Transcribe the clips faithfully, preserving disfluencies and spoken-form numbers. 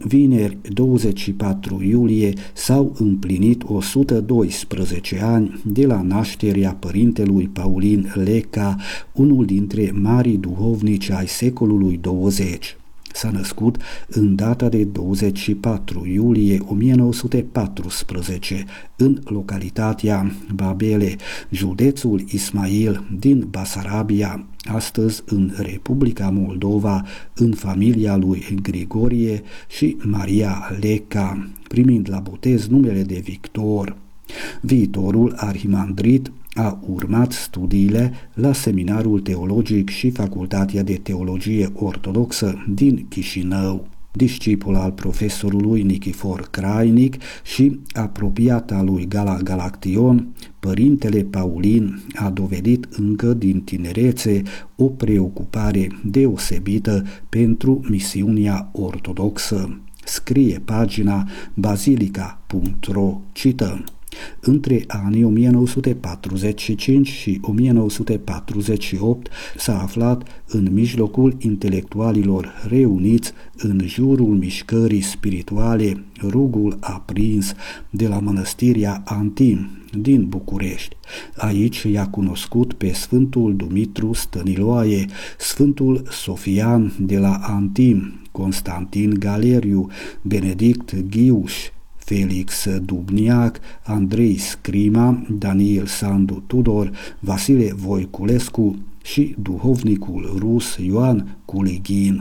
Vineri douăzeci și patru iulie s-au împlinit o sută doisprezece ani de la nașterea părintelui Paulin Leca, unul dintre marii duhovnici ai secolului douăzeci. S-a născut în data de douăzeci și patru iulie o mie nouă sute paisprezece în localitatea Babele, județul Ismail din Basarabia, astăzi în Republica Moldova, în familia lui Grigorie și Maria Leca, primind la botez numele de Victor. Viitorul arhimandrit a urmat studiile la Seminarul Teologic și Facultatea de Teologie Ortodoxă din Chișinău. Discipol al profesorului Nichifor Crainic și apropiat al lui Gala Galaction, părintele Paulin a dovedit încă din tinerețe o preocupare deosebită pentru misiunea ortodoxă. Scrie pagina bazilica punct ro, cităm: între anii o mie nouă sute patruzeci și cinci și o mie nouă sute patruzeci și opt s-a aflat în mijlocul intelectualilor reuniți în jurul mișcării spirituale Rugul Aprins de la mănăstirea Antim din București. Aici i-a cunoscut pe Sfântul Dumitru Stăniloae, Sfântul Sofian de la Antim, Constantin Galeriu, Benedict Ghiuș, Felix Dubniac, Andrei Scrima, Daniel Sandu Tudor, Vasile Voiculescu și duhovnicul rus Ioan Kuligin.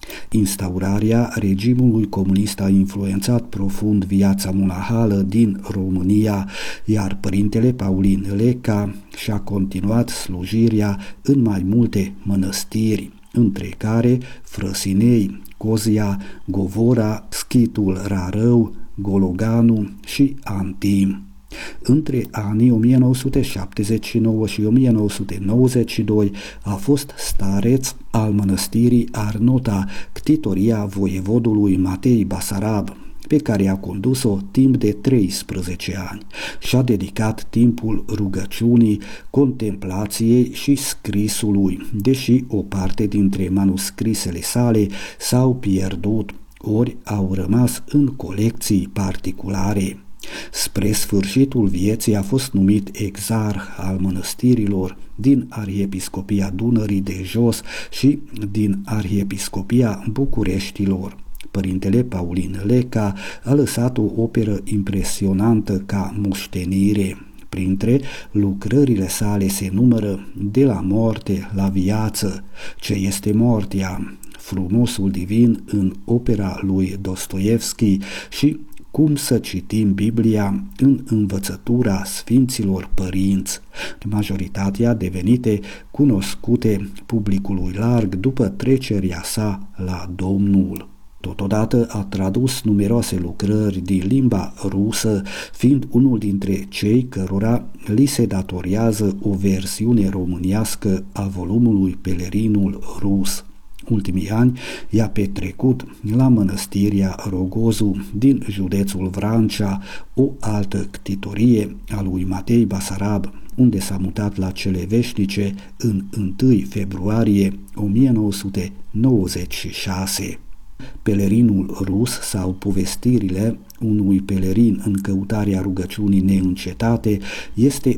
Instaurarea regimului comunist a influențat profund viața monahală din România, iar părintele Paulin Leca și-a continuat slujirea în mai multe mănăstiri, între care Frăsinei, Cozia, Govora, Schitul Rarău, Gologanu și Antim. Între anii o mie nouă sute șaptezeci și nouă și o mie nouă sute nouăzeci și doi a fost stareț al mănăstirii Arnota, ctitoria voievodului Matei Basarab, pe care a condus-o timp de treisprezece ani. Și-a dedicat timpul rugăciunii, contemplației și scrisului, deși o parte dintre manuscrisele sale s-au pierdut, ori au rămas în colecții particulare. Spre sfârșitul vieții a fost numit exarh al mănăstirilor din Arhiepiscopia Dunării de Jos și din Arhiepiscopia Bucureștilor. Părintele Paulin Leca a lăsat o operă impresionantă ca moștenire. Printre lucrările sale se numără De la moarte la viață, Ce este moartea, Frumosul divin în opera lui Dostoevski și Cum să citim Biblia în învățătura Sfinților Părinți, majoritatea devenite cunoscute publicului larg după trecerea sa la Domnul. Totodată a tradus numeroase lucrări din limba rusă, fiind unul dintre cei cărora li se datorează o versiune românească a volumului Pelerinul rus. Ultimii ani i-a petrecut la mănăstirea Rogozu din județul Vrancea, o altă ctitorie a lui Matei Basarab, unde s-a mutat la cele veșnice în întâi februarie o mie nouă sute nouăzeci și șase. Pelerinul rus sau Povestirile unui pelerin în căutarea rugăciunii neîncetate este